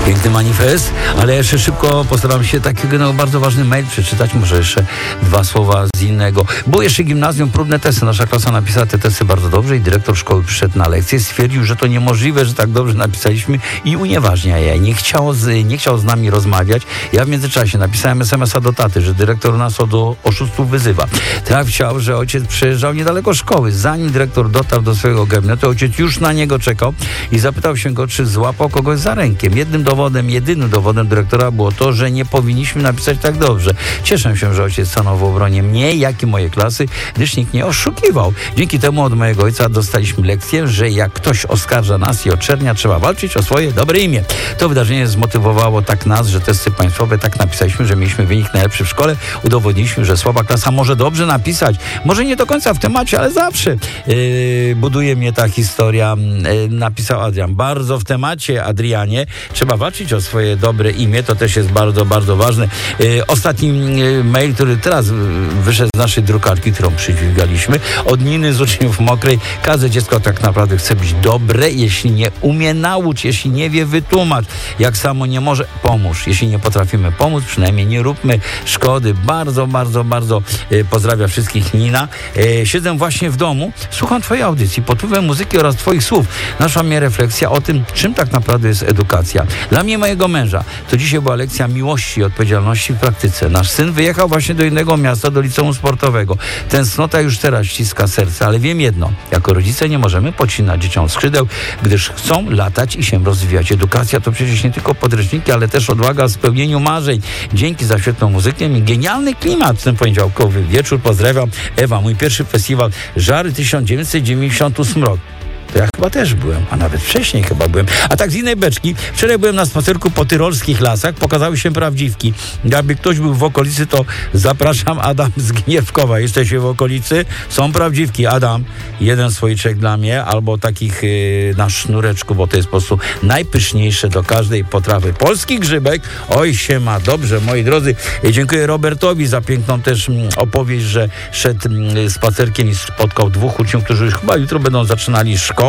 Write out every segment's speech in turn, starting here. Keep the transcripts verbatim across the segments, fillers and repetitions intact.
Piękny manifest, ale jeszcze szybko postaram się takiego no, bardzo ważny mail przeczytać, może jeszcze dwa słowa z innego. Było jeszcze gimnazjum, próbne testy. Nasza klasa napisała te testy bardzo dobrze i dyrektor szkoły przyszedł na lekcję, stwierdził, że to niemożliwe, że tak dobrze napisaliśmy i unieważnia je. Nie chciał z, nie chciał z nami rozmawiać. Ja w międzyczasie napisałem es em es a do taty, że dyrektor nas od oszustów wyzywa. Tak chciał, że ojciec przejeżdżał niedaleko szkoły. Zanim dyrektor dotarł do swojego gabinetu, ojciec już na niego czekał i zapytał się go, czy złapał kogoś za rękiem. Jednym dowodem, jedynym dowodem dyrektora było to, że nie powinniśmy napisać tak dobrze. Cieszę się, że ojciec stanął w obronie mnie, jak i mojej klasy, gdyż nikt nie oszukiwał. Dzięki temu od mojego ojca dostaliśmy lekcję, że jak ktoś oskarża nas i oczernia, trzeba walczyć o swoje dobre imię. To wydarzenie zmotywowało tak nas, że testy państwowe tak napisaliśmy, że mieliśmy wynik najlepszy w szkole. Udowodniliśmy, że słaba klasa może dobrze napisać. Może nie do końca w temacie, ale zawsze. Yy, buduje mnie ta historia. Yy, napisał Adrian. Bardzo w temacie, Adrianie. Trzeba walczyć o swoje dobre imię. To też jest bardzo, bardzo ważne. Yy, ostatni yy, mail, który teraz yy, wyszedł z naszej drukarki, którą przydźwigaliśmy. Od Niny z uczniów Mokrej. Każde dziecko tak naprawdę chce być dobre. Jeśli nie umie, naucz. Jeśli nie wie, wytłumacz. Jak samo nie może, pomóż. Jeśli nie potrafimy pomóc, przynajmniej nie róbmy szkody. Bardzo, bardzo, bardzo yy, pozdrawiam wszystkich, Nina. Yy, siedzę właśnie w domu, słucham twojej audycji pod wpływem muzyki oraz twoich słów. Naszła mnie refleksja o tym, czym tak naprawdę jest edukacja. Dla mnie i mojego męża to dzisiaj była lekcja miłości i odpowiedzialności w praktyce. Nasz syn wyjechał właśnie do innego miasta, do liceum sportowego. Tęsknota już teraz ściska serce, ale wiem jedno. Jako rodzice nie możemy podcinać dzieciom skrzydeł, gdyż chcą latać i się rozwijać. Edukacja to przecież nie tylko podręczniki, ale też odwaga w spełnieniu marzeń. Dzięki za świetną muzykę i genialny klimat w ten poniedziałkowy wieczór. Pozdrawiam. Ewa, mój pierwszy festiwal Żary tysiąc dziewięćset dziewięćdziesiąty ósmy rok. To ja chyba też byłem, a nawet wcześniej chyba byłem. A tak z innej beczki, wczoraj byłem na spacerku po tyrolskich lasach, pokazały się prawdziwki. Jakby ktoś był w okolicy, to zapraszam, Adam z Gniewkowa. Jesteście w okolicy? Są prawdziwki. Adam, jeden słoiczek dla mnie, albo takich yy, na sznureczku, bo to jest po prostu najpyszniejsze do każdej potrawy. Polski grzybek, oj się ma dobrze, moi drodzy. Dziękuję Robertowi za piękną też mm, opowieść, że szedł mm, spacerkiem i spotkał dwóch uczniów, którzy już chyba jutro będą zaczynali szkołę.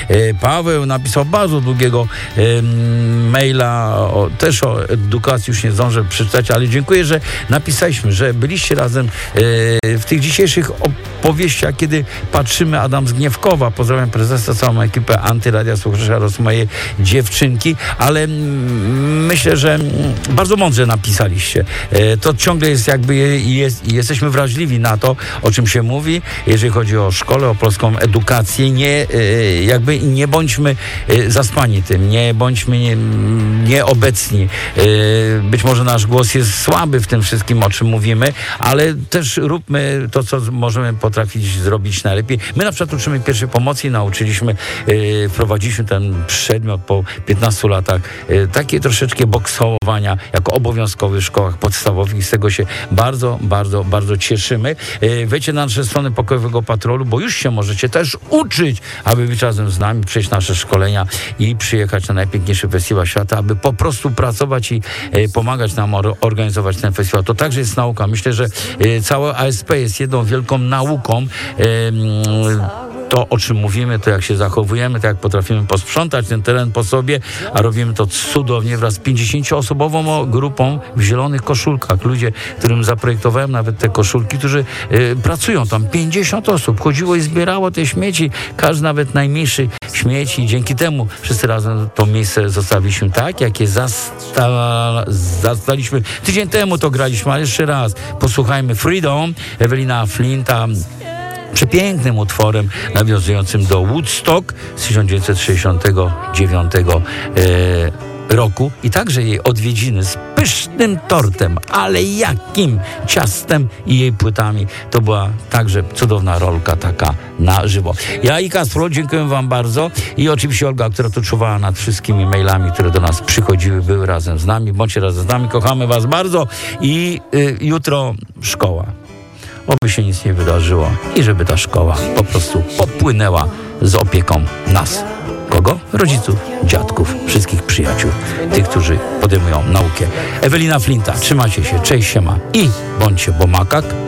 Paweł napisał bardzo długiego e, maila, o, też o edukacji, już nie zdążę przeczytać, ale dziękuję, że napisaliśmy, że byliście razem e, w tych dzisiejszych opowieściach, kiedy patrzymy. Adam z Gniewkowa, pozdrawiam prezesa, całą ekipę Antyradia Słuchacza oraz moje dziewczynki, ale m, myślę, że m, bardzo mądrze napisaliście. E, to ciągle jest jakby, jest, jesteśmy wrażliwi na to, o czym się mówi, jeżeli chodzi o szkołę, o polską edukację. Nie e, jakby nie bądźmy zaspani tym, nie bądźmy nie, nieobecni. Być może nasz głos jest słaby w tym wszystkim, o czym mówimy, ale też róbmy to, co możemy potrafić zrobić najlepiej. My na przykład uczymy pierwszej pomocy i nauczyliśmy, wprowadziliśmy ten przedmiot po piętnastu latach, takie troszeczkę boksowania jako obowiązkowy w szkołach podstawowych i z tego się bardzo, bardzo, bardzo cieszymy. Wejdźcie na nasze strony Pokojowego Patrolu, bo już się możecie też uczyć, aby być razem z nami, przejść nasze szkolenia i przyjechać na najpiękniejszy festiwal świata, aby po prostu pracować i e, pomagać nam or- organizować ten festiwal. To także jest nauka. Myślę, że e, całe A S P jest jedną wielką nauką. E, to, o czym mówimy, to jak się zachowujemy, to jak potrafimy posprzątać ten teren po sobie, a robimy to cudownie wraz z pięćdziesięcioosobową grupą w zielonych koszulkach. Ludzie, którym zaprojektowałem nawet te koszulki, którzy y, pracują tam. pięćdziesiąt osób chodziło i zbierało te śmieci. Każdy, nawet najmniejszy śmieci. Dzięki temu wszyscy razem to miejsce zostawiliśmy tak, jak je zasta- zastaliśmy. Tydzień temu to graliśmy, ale jeszcze raz posłuchajmy Freedom, Ewelina Flinta, przepięknym utworem nawiązującym do Woodstock z tysiąc dziewięćset sześćdziesiątego dziewiątego e, roku i także jej odwiedziny z pysznym tortem, ale jakim ciastem i jej płytami. To była także cudowna rolka taka na żywo. Ja i Kacpro, dziękuję wam bardzo i oczywiście Olga, która tu czuwała nad wszystkimi mailami, które do nas przychodziły, były razem z nami. Bądźcie razem z nami, kochamy was bardzo i y, jutro szkoła. Oby się nic nie wydarzyło i żeby ta szkoła po prostu popłynęła z opieką nas. Kogo? Rodziców, dziadków, wszystkich przyjaciół, tych, którzy podejmują naukę. Ewelina Flinta, trzymajcie się, cześć, siema i bądźcie, bo makak